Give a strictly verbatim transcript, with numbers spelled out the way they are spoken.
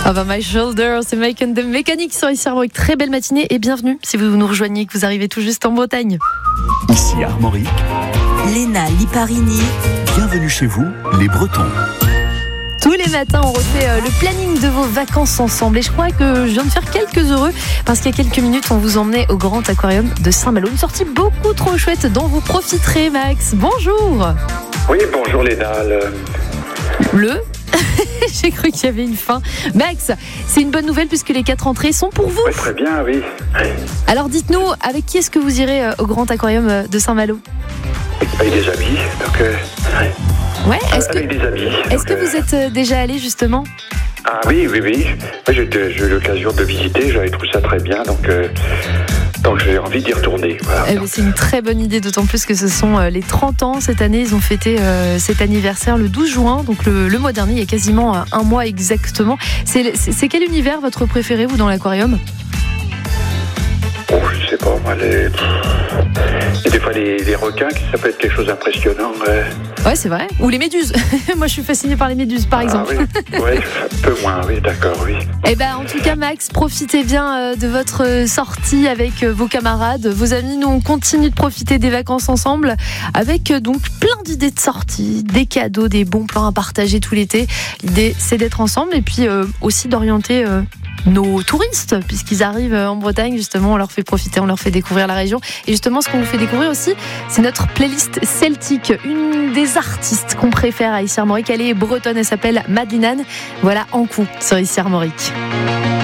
Ah bah My Shoulder, c'est Mike and the Mechanics sur ici Armorique. Très belle matinée et bienvenue si vous nous rejoignez, que vous arrivez tout juste en Bretagne. Ici Armorique, Léna Liparini. Bienvenue chez vous, les Bretons. Tous les matins, on refait le planning de vos vacances ensemble. Et je crois que je viens de faire quelques heureux parce qu'il y a quelques minutes, on vous emmenait au Grand Aquarium de Saint-Malo. Une sortie beaucoup trop chouette dont vous profiterez, Max. Bonjour. Oui, bonjour Léna. Le... Le J'ai cru qu'il y avait une fin. Max, c'est une bonne nouvelle puisque les quatre entrées sont pour vous. Oui, très bien, oui. Alors dites-nous, avec qui est-ce que vous irez au Grand Aquarium de Saint-Malo ? Avec des amis, donc... Euh... Ouais, est-ce que, avec des amis. Est-ce que vous êtes déjà allé justement ? Ah oui, oui, oui. Moi, j'ai, j'ai eu l'occasion de visiter, j'avais trouvé ça très bien, donc, euh, donc j'ai envie d'y retourner. Voilà. Eh bien, c'est une très bonne idée, d'autant plus que ce sont les trente ans cette année. Ils ont fêté euh, cet anniversaire le douze juin, donc le, le mois dernier, il y a quasiment un mois exactement. C'est, c'est, c'est quel univers votre préféré, vous, dans l'aquarium ? Oh, je sais pas, moi, les... Et des fois, les, les requins, ça peut être quelque chose d'impressionnant. Ouais, ouais c'est vrai. Ou les méduses. Moi, je suis fascinée par les méduses, par ah, exemple. Oui, ouais, un peu moins, oui, d'accord, oui. Eh ben, en tout cas, Max, profitez bien de votre sortie avec vos camarades, vos amis. Nous, on continue de profiter des vacances ensemble avec donc plein d'idées de sorties, des cadeaux, des bons plans à partager tout l'été. L'idée, c'est d'être ensemble et puis euh, aussi d'orienter... Euh, nos touristes, puisqu'ils arrivent en Bretagne, justement, on leur fait profiter, on leur fait découvrir la région. Et justement, ce qu'on vous fait découvrir aussi, c'est notre playlist celtique. Une des artistes qu'on préfère à Ici Armorique, elle est bretonne, elle s'appelle Madeleine Anne. Voilà, en coup sur Ici Armorique.